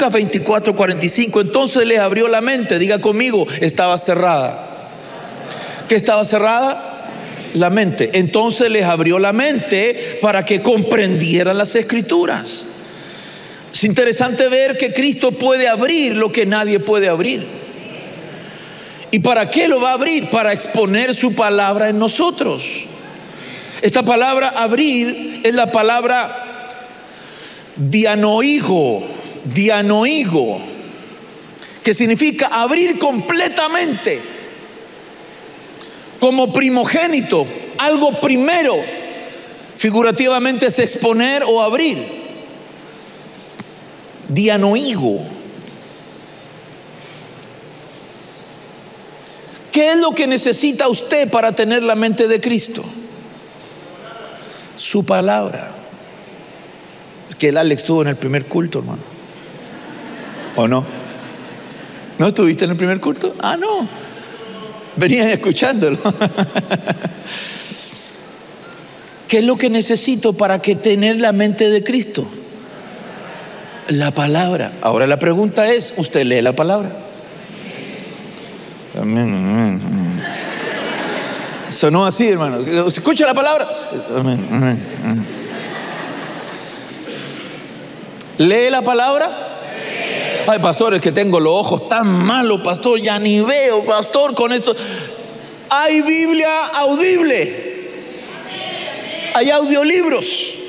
Lucas 24:45. Entonces les abrió la mente. Diga conmigo, estaba cerrada. ¿Qué estaba cerrada? La mente. Entonces les abrió la mente para que comprendieran las Escrituras. Es interesante ver que Cristo puede abrir lo que nadie puede abrir. ¿Y para qué lo va a abrir? Para exponer su palabra en nosotros. Esta palabra abrir es la palabra dianoigo, que significa abrir completamente, como primogénito, algo primero. Figurativamente es exponer o abrir. Dianoigo. ¿Qué es lo que necesita usted para tener la mente de Cristo? Su palabra. Es que el Alex estuvo en el primer culto, hermano. ¿O no? ¿No estuviste en el primer culto? Ah, no. Venían escuchándolo. ¿Qué es lo que necesito para que tener la mente de Cristo? La palabra. Ahora la pregunta es, ¿usted lee la palabra? Sonó así, hermano. ¿Escucha la palabra? ¿Lee la palabra? Ay, pastor, es que tengo los ojos tan malos, pastor, ya ni veo, pastor, con esto. Hay Biblia audible. Hay audiolibros.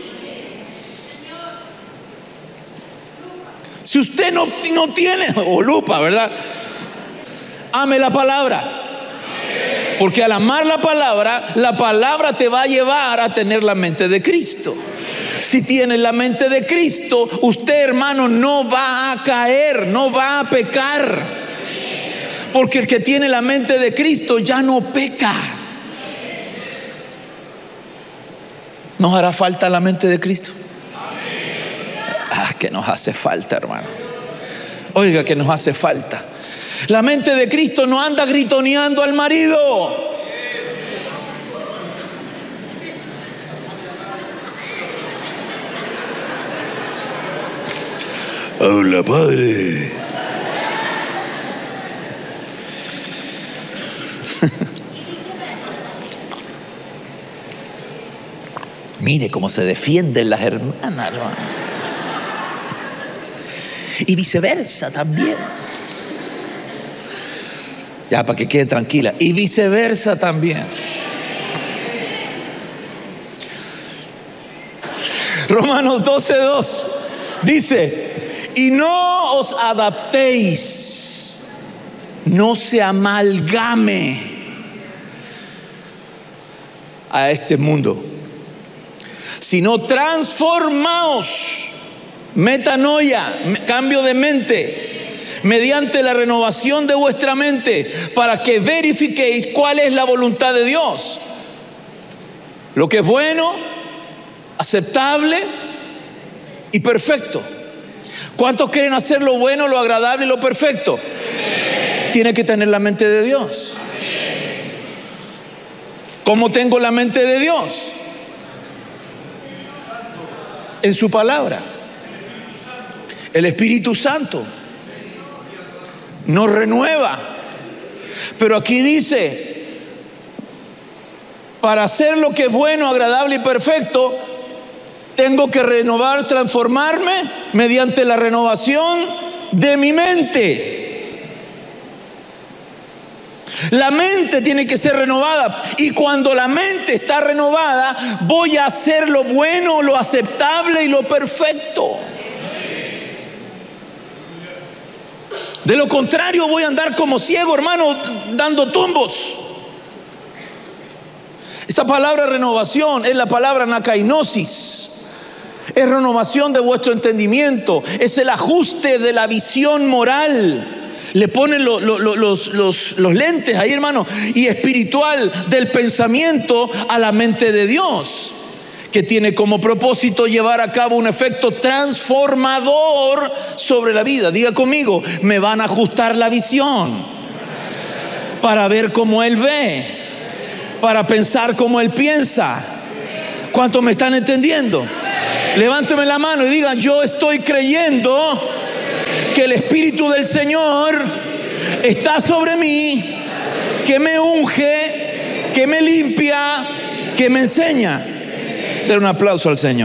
Si usted no tiene, o lupa, ¿verdad? Ame la palabra. Porque al amar la palabra te va a llevar a tener la mente de Cristo. Si tiene la mente de Cristo, usted, hermano, no va a caer, no va a pecar. Porque el que tiene la mente de Cristo ya no peca. ¿Nos hará falta la mente de Cristo? Ah, que nos hace falta, hermanos. Oiga, que nos hace falta. La mente de Cristo no anda gritoneando al marido. Habla, Padre. Mire cómo se defienden las hermanas, hermano. Y viceversa también. Ya, para que quede tranquila. Y viceversa también. Romanos 12:2 dice: y no os adaptéis, no se amalgame a este mundo, sino transformaos, metanoia, cambio de mente, mediante la renovación de vuestra mente, para que verifiquéis cuál es la voluntad de Dios, lo que es bueno, aceptable y perfecto. ¿Cuántos quieren hacer lo bueno, lo agradable y lo perfecto? Tiene que tener la mente de Dios. ¿Cómo tengo la mente de Dios? En su palabra. El Espíritu Santo nos renueva. Pero aquí dice: para hacer lo que es bueno, agradable y perfecto, tengo que renovar, transformarme mediante la renovación de mi mente. La mente tiene que ser renovada. Y cuando la mente está renovada, voy a hacer lo bueno, lo aceptable y lo perfecto. De lo contrario, voy a andar como ciego, hermano, dando tumbos. Esta palabra renovación es la palabra anakainosis. Es renovación de vuestro entendimiento. Es el ajuste de la visión moral. Le ponen los lentes ahí, hermano, y espiritual del pensamiento a la mente de Dios, que tiene como propósito llevar a cabo un efecto transformador sobre la vida. Diga conmigo: me van a ajustar la visión para ver como Él ve, para pensar como Él piensa. ¿Cuántos me están entendiendo? Levánteme la mano y digan: yo estoy creyendo porque el Espíritu del Señor está sobre mí, que me unge, que me limpia, que me enseña. Den un aplauso al Señor.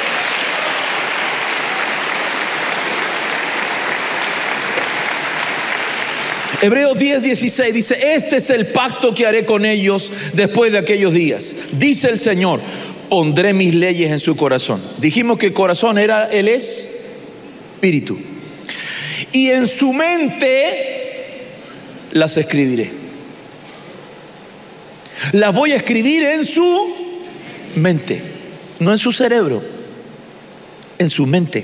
Hebreos 10:16 dice: este es el pacto que haré con ellos después de aquellos días. Dice el Señor: pondré mis leyes en su corazón. Dijimos que el corazón era el espíritu. Y en su mente las escribiré. Las voy a escribir en su mente, no en su cerebro, en su mente.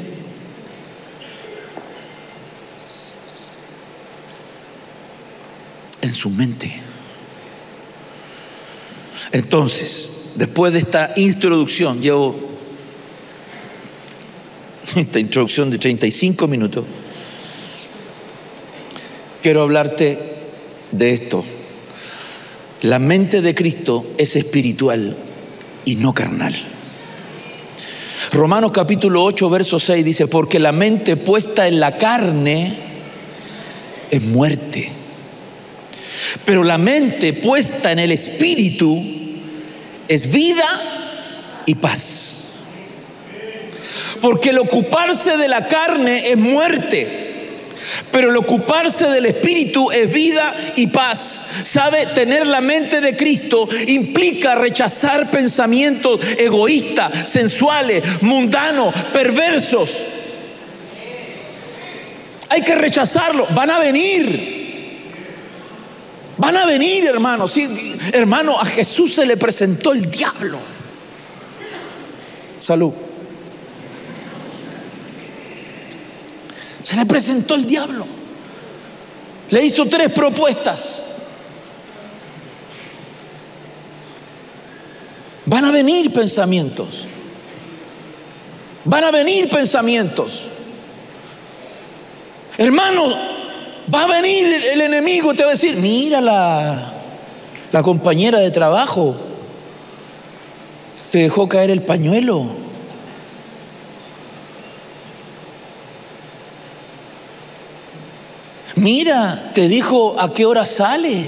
En su mente. Entonces, después de esta introducción, llevo esta introducción de 35 minutos, quiero hablarte de esto. La mente de Cristo es espiritual y no carnal. Romanos capítulo 8, verso 6 dice: porque la mente puesta en la carne es muerte, pero la mente puesta en el espíritu es vida y paz. Porque el ocuparse de la carne es muerte, pero el ocuparse del espíritu es vida y paz. ¿Sabe? Tener la mente de Cristo implica rechazar pensamientos egoístas, sensuales, mundanos, perversos. Hay que rechazarlo. Van a venir, hermanos. Sí, hermano, a Jesús se le presentó el diablo. Salud. Se le presentó el diablo. Le hizo 3 propuestas. Van a venir pensamientos. Van a venir pensamientos. Hermano, va a venir el enemigo y te va a decir: mira, la compañera de trabajo te dejó caer el pañuelo. Mira, te dijo a qué hora sale.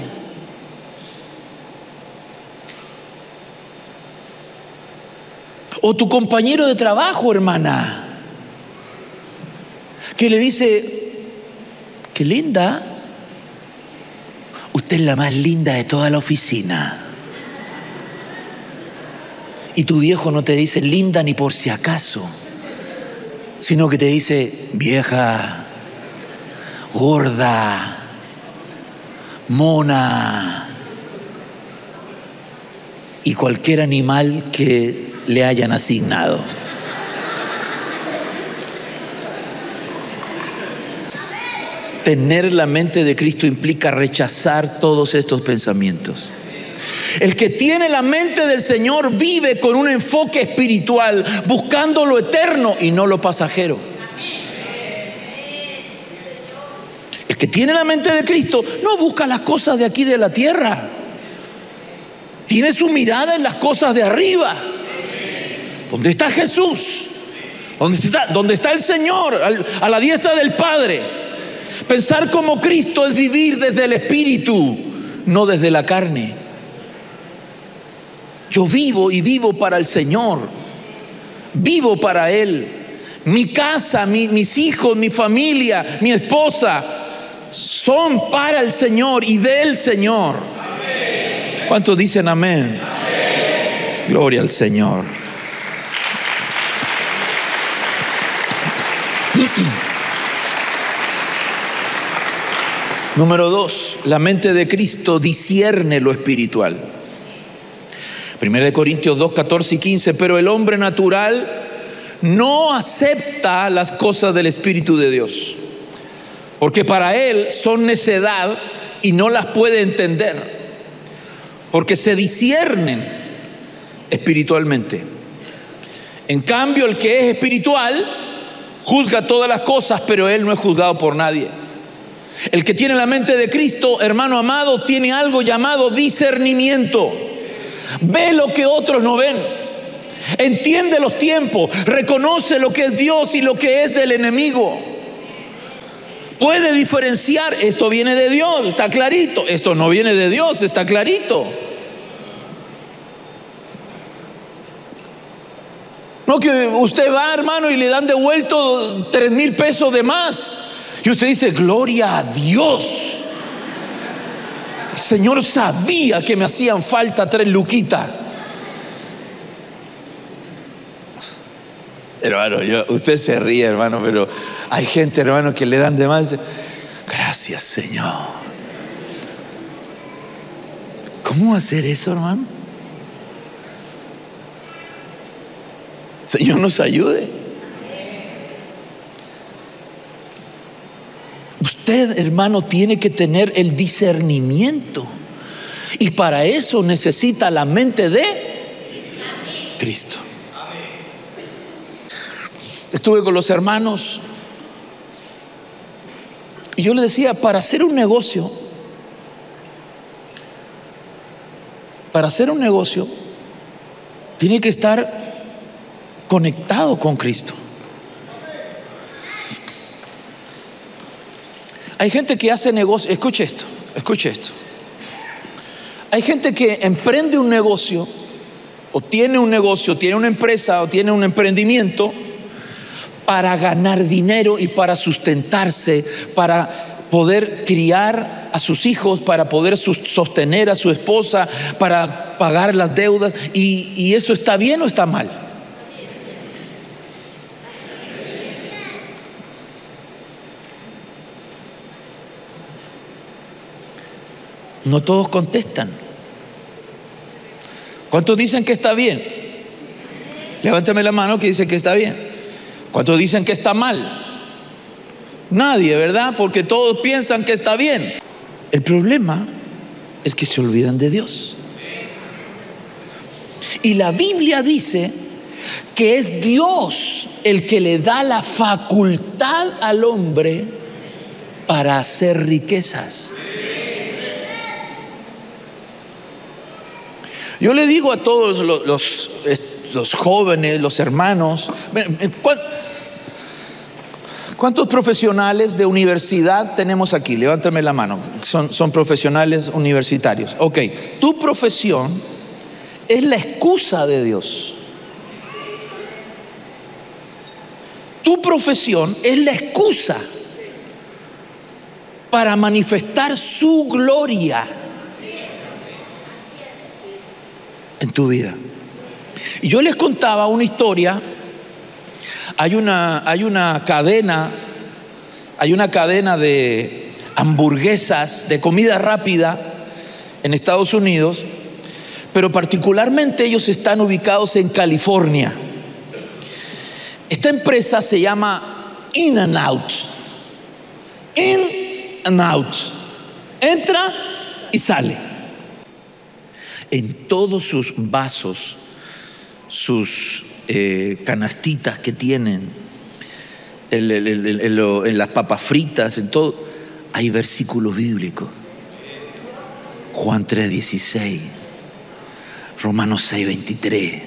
O tu compañero de trabajo, hermana, que le dice: qué linda, usted es la más linda de toda la oficina. Y tu viejo no te dice linda ni por si acaso, sino que te dice: vieja, gorda, mona, y cualquier animal que le hayan asignado. Tener la mente de Cristo implica rechazar todos estos pensamientos. El que tiene la mente del Señor vive con un enfoque espiritual, buscando lo eterno y no lo pasajero. El que tiene la mente de Cristo no busca las cosas de aquí de la tierra. Tiene su mirada en las cosas de arriba. ¿Dónde está Jesús? ¿Dónde está el Señor? A la diestra del Padre. Pensar como Cristo es vivir desde el Espíritu, no desde la carne. Yo vivo y vivo para el Señor. Vivo para Él. Mi casa, mis hijos, mi familia, mi esposa son para el Señor y del Señor. Amén. ¿Cuántos dicen amén? Amén. Gloria al Señor. Número 2, la mente de Cristo discierne lo espiritual. 1 Corintios 2, 14 y 15. Pero el hombre natural no acepta las cosas del Espíritu de Dios, porque para él son necedad y no las puede entender, porque se disciernen espiritualmente. En cambio, el que es espiritual juzga todas las cosas, pero él no es juzgado por nadie. El que tiene la mente de Cristo, hermano amado, tiene algo llamado discernimiento. Ve lo que otros no ven. Entiende los tiempos. Reconoce lo que es Dios y lo que es del enemigo. Puede diferenciar, esto viene de Dios, está clarito, esto no viene de Dios, está clarito. No que usted va, hermano, y le dan devuelto 3,000 pesos de más. Y usted dice, gloria a Dios. El Señor sabía que me hacían falta 3 luquitas. Hermano, usted se ríe, hermano, pero hay gente, hermano, que le dan de más. Gracias, Señor. ¿Cómo hacer eso, hermano? Señor nos ayude. Usted, hermano, tiene que tener el discernimiento. Y para eso necesita la mente de Cristo. Estuve con los hermanos y yo les decía, para hacer un negocio, tiene que estar conectado con Cristo. Hay gente que hace negocio, escuche esto. Hay gente que emprende un negocio, o tiene un negocio, tiene una empresa, o tiene un emprendimiento para ganar dinero y para sustentarse, para poder criar a sus hijos, para poder sostener a su esposa, para pagar las deudas. ¿Y eso está bien o está mal? No todos contestan. ¿Cuántos dicen que está bien? Levántame la mano que dice que está bien. ¿Cuántos dicen que está mal? Nadie, ¿verdad? Porque todos piensan que está bien. El problema es que se olvidan de Dios. Y la Biblia dice que es Dios el que le da la facultad al hombre para hacer riquezas. Yo le digo a todos los jóvenes, los hermanos, ¿cuántos profesionales de universidad tenemos aquí? Levántame la mano. Son profesionales universitarios. Ok, tu profesión es la excusa de Dios. Tu profesión es la excusa para manifestar su gloria en tu vida. Y yo les contaba una historia. Hay una cadena de hamburguesas, de comida rápida en Estados Unidos, pero particularmente ellos están ubicados en California. Esta empresa se llama In-N-Out. In-N-Out. Entra y sale. En todos sus vasos, sus canastitas que tienen, en las papas fritas, en todo, hay versículos bíblicos. Juan 3:16, Romanos 6:23,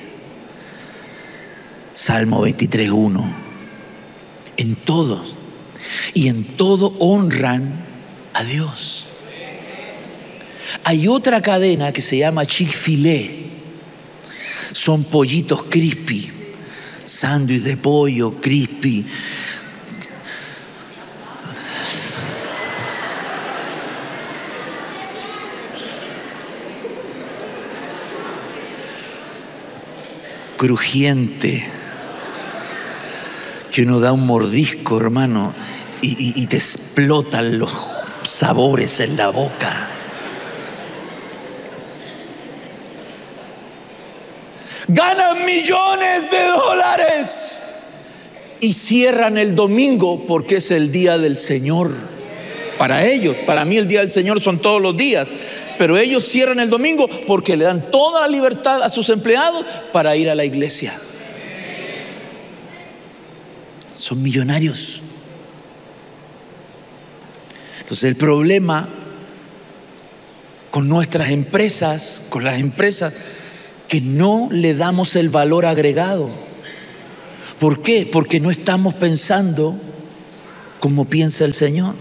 Salmo 23:1. En todo, y en todo honran a Dios. Hay otra cadena que se llama Chick-fil-A. Son pollitos crispy, sándwich de pollo crispy. Crujiente, que uno da un mordisco, hermano, y te explotan los sabores en la boca. Ganan millones de dólares y cierran el domingo porque es el día del Señor. Para ellos, para mí el día del Señor son todos los días, pero ellos cierran el domingo porque le dan toda la libertad a sus empleados para ir a la iglesia. Son millonarios. Entonces el problema con nuestras empresas, con las empresas, que no le damos el valor agregado. ¿Por qué? Porque no estamos pensando como piensa el Señor.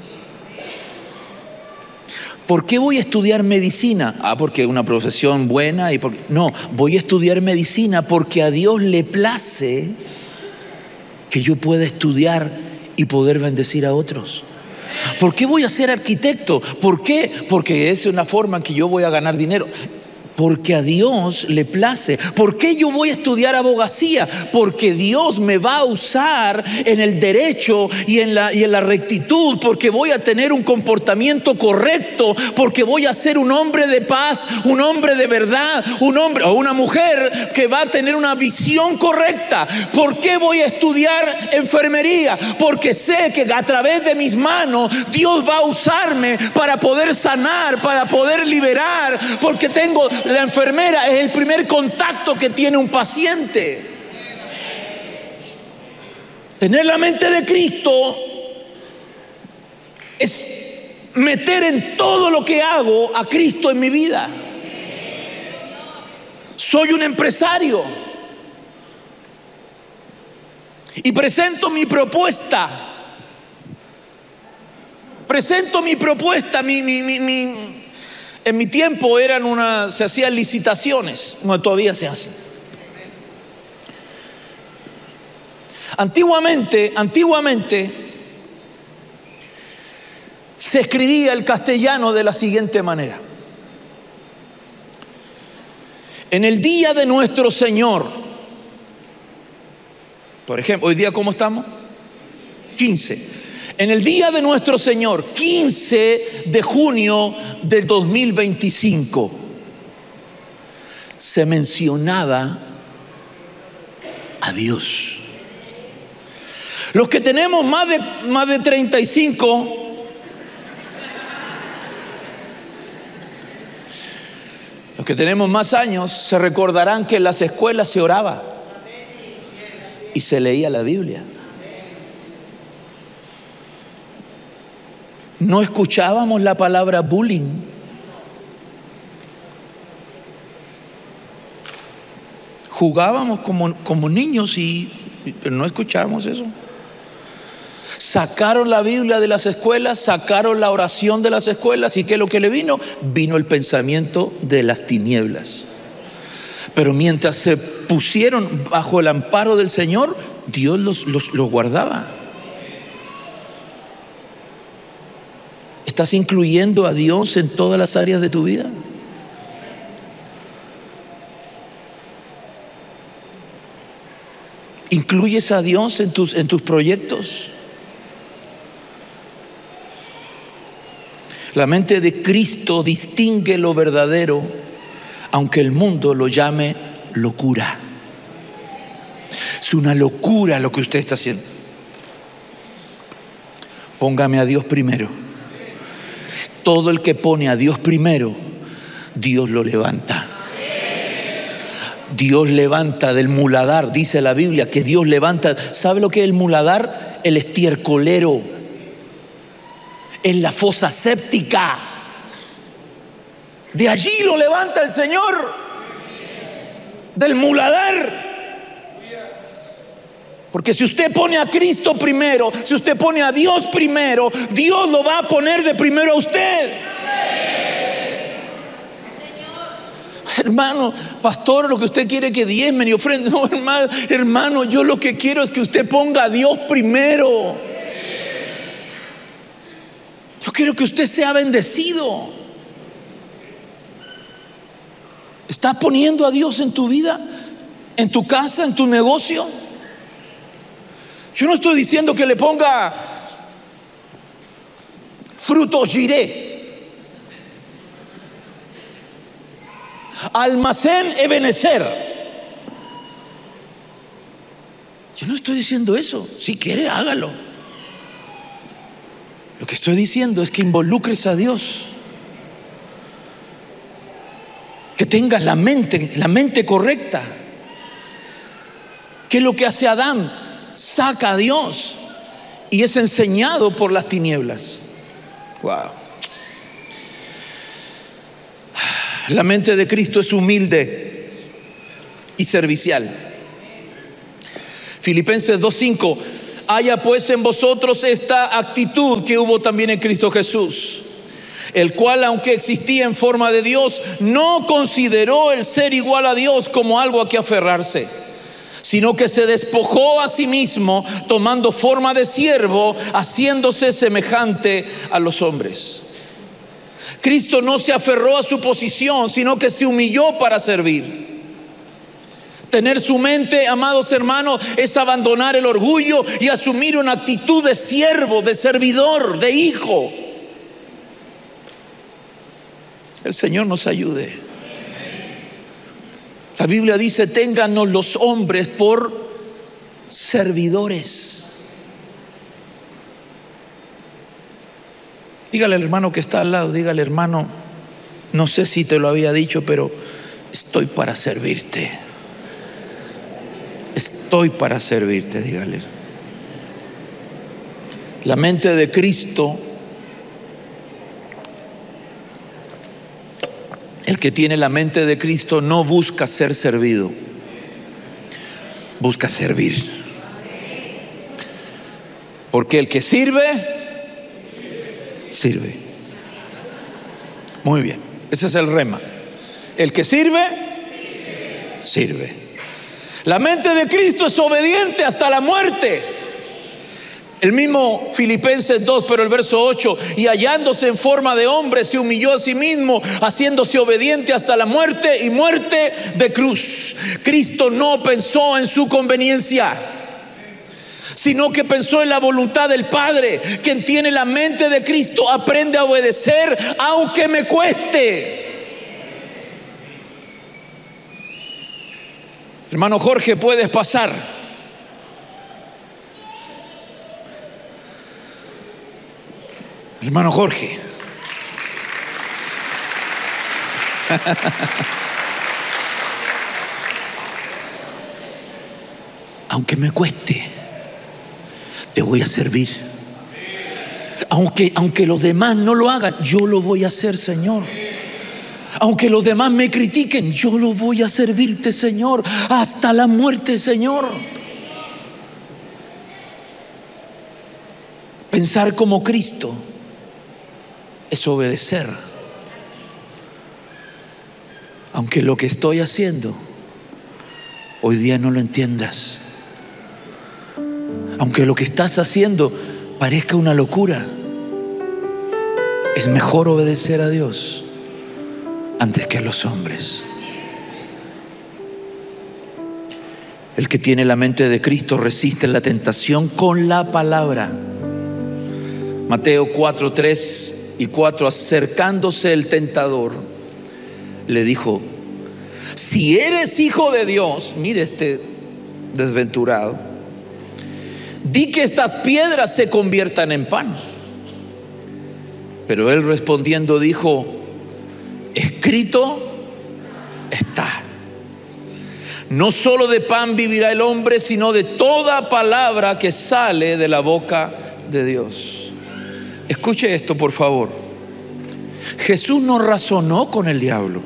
¿Por qué voy a estudiar medicina? Porque es una profesión buena. No, voy a estudiar medicina porque a Dios le place que yo pueda estudiar y poder bendecir a otros. ¿Por qué voy a ser arquitecto? ¿Por qué? Porque es una forma en que yo voy a ganar dinero. Porque a Dios le place. ¿Por qué yo voy a estudiar abogacía? Porque Dios me va a usar en el derecho y en la rectitud. Porque voy a tener un comportamiento correcto. Porque voy a ser un hombre de paz, un hombre de verdad, un hombre o una mujer que va a tener una visión correcta. ¿Por qué voy a estudiar enfermería? Porque sé que a través de mis manos Dios va a usarme para poder sanar, para poder liberar. Porque la enfermera es el primer contacto que tiene un paciente. Tener la mente de Cristo es meter en todo lo que hago a Cristo en mi vida. Soy un empresario y presento mi propuesta. En mi tiempo se hacían licitaciones, no, todavía se hacen. Antiguamente se escribía el castellano de la siguiente manera: en el día de nuestro Señor, por ejemplo, hoy día ¿cómo estamos? 15. En el día de nuestro Señor, 15 de junio del 2025, se mencionaba a Dios. Los que tenemos más de 35, los que tenemos más años, se recordarán que en las escuelas se oraba y se leía la Biblia. No escuchábamos la palabra bullying. Jugábamos como niños pero no escuchábamos eso. Sacaron la Biblia de las escuelas, sacaron la oración de las escuelas, y ¿qué es lo que le vino? Vino el pensamiento de las tinieblas. Pero mientras se pusieron bajo el amparo del Señor, Dios los guardaba. ¿Estás incluyendo a Dios en todas las áreas de tu vida? ¿Incluyes a Dios en tus proyectos? La mente de Cristo distingue lo verdadero, aunque el mundo lo llame locura. Es una locura lo que usted está haciendo. Póngame a Dios primero. Todo el que pone a Dios primero, Dios lo levanta. Dios levanta del muladar, dice la Biblia, que Dios levanta. ¿Sabe lo que es el muladar? El estiércolero. Es la fosa séptica. De allí lo levanta el Señor. Del muladar. Porque si usted pone a Cristo primero, si usted pone a Dios primero, Dios lo va a poner de primero a usted. Hermano, pastor, lo que usted quiere que diezmen y ofrenden. No, hermano, yo lo que quiero es que usted ponga a Dios primero. Yo quiero que usted sea bendecido. ¿Estás poniendo a Dios en tu vida? ¿En tu casa? ¿En tu negocio? Yo no estoy diciendo que le ponga frutos giré, almacén Ebenezer. Yo no estoy diciendo eso. Si quiere, hágalo. Lo que estoy diciendo es que involucres a Dios, que tengas la mente correcta. ¿Qué es lo que hace Adán? Saca a Dios y es enseñado por las tinieblas. Wow. La mente de Cristo es humilde y servicial. Filipenses 2:5. Haya pues en vosotros esta actitud que hubo también en Cristo Jesús, el cual, aunque existía en forma de Dios, no consideró el ser igual a Dios como algo a que aferrarse, sino que se despojó a sí mismo, tomando forma de siervo, haciéndose semejante a los hombres. Cristo no se aferró a su posición, sino que se humilló para servir. Tener su mente, amados hermanos, es abandonar el orgullo y asumir una actitud de siervo, de servidor, de hijo. El Señor nos ayude. La Biblia dice: téngannos los hombres por servidores. Dígale al hermano que está al lado, dígale: hermano, no sé si te lo había dicho, pero estoy para servirte. Estoy para servirte, dígale. La mente de Cristo, el que tiene la mente de Cristo no busca ser servido, busca servir. Porque el que sirve, sirve. Muy bien, ese es el rema. El que sirve, sirve. La mente de Cristo es obediente hasta la muerte. El mismo Filipenses 2, pero el verso 8: y hallándose en forma de hombre, se humilló a sí mismo, haciéndose obediente hasta la muerte, y muerte de cruz. Cristo no pensó en su conveniencia, sino que pensó en la voluntad del Padre. Quien tiene la mente de Cristo aprende a obedecer aunque me cueste. Hermano Jorge, puedes pasar. Hermano Jorge. Aunque me cueste, te voy a servir. Aunque los demás no lo hagan, yo lo voy a hacer, Señor. Aunque los demás me critiquen, yo lo voy a servirte, Señor, hasta la muerte, Señor. Pensar como Cristo es obedecer, aunque lo que estoy haciendo hoy día no lo entiendas, aunque lo que estás haciendo parezca una locura. Es mejor obedecer a Dios antes que a los hombres. El que tiene la mente de Cristo resiste la tentación con la palabra. Mateo 4, 3 y 4: acercándose el tentador, le dijo: si eres hijo de Dios, mire este desventurado, di que estas piedras se conviertan en pan. Pero él respondiendo dijo: escrito está, no solo de pan vivirá el hombre, sino de toda palabra que sale de la boca de Dios. Escuche esto, por favor. Jesús no razonó con el diablo.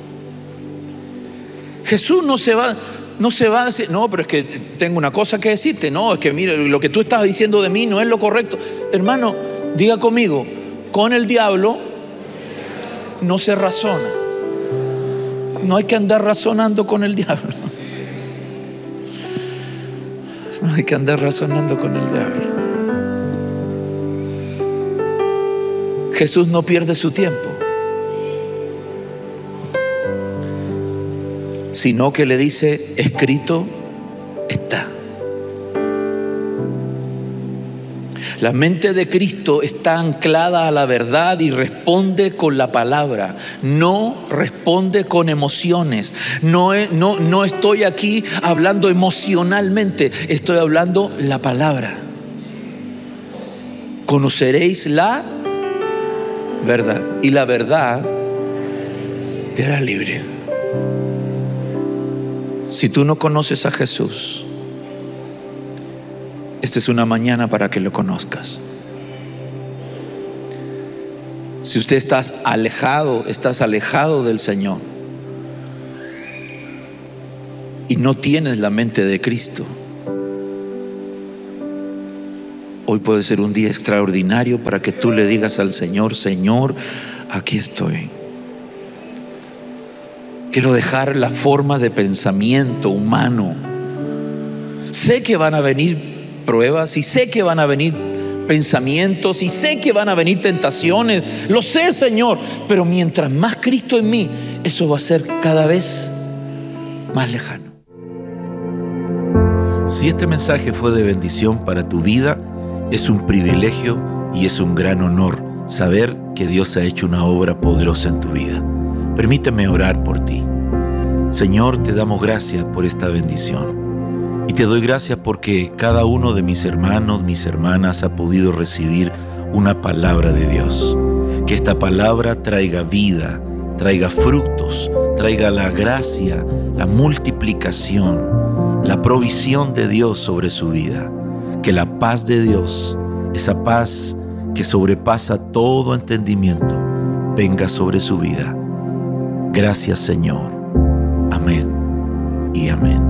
Jesús no se va a decir: no, pero es que tengo una cosa que decirte. No, es que mire, lo que tú estás diciendo de mí no es lo correcto. Hermano, diga conmigo: con el diablo no se razona. No hay que andar razonando con el diablo. No hay que andar razonando con el diablo. Jesús no pierde su tiempo, sino que le dice: escrito está. La mente de Cristo está anclada a la verdad y responde con la palabra, no responde con emociones. No estoy aquí hablando emocionalmente, estoy hablando la palabra. Conoceréis la verdad, y la verdad te hará libre. Si tú no conoces a Jesús, esta es una mañana para que lo conozcas. Si usted estás alejado del Señor y no tienes la mente de Cristo, Hoy puede ser un día extraordinario para que tú le digas al Señor: Señor, aquí estoy. Quiero dejar la forma de pensamiento humano. Sé que van a venir pruebas y sé que van a venir pensamientos y sé que van a venir tentaciones. Lo sé, Señor, pero mientras más Cristo en mí, eso va a ser cada vez más lejano. Si este mensaje fue de bendición para tu vida, es un privilegio y es un gran honor saber que Dios ha hecho una obra poderosa en tu vida. Permíteme orar por ti. Señor, te damos gracias por esta bendición. Y te doy gracias porque cada uno de mis hermanos, mis hermanas ha podido recibir una palabra de Dios. Que esta palabra traiga vida, traiga frutos, traiga la gracia, la multiplicación, la provisión de Dios sobre su vida. Que la paz de Dios, esa paz que sobrepasa todo entendimiento, venga sobre su vida. Gracias, Señor. Amén y amén.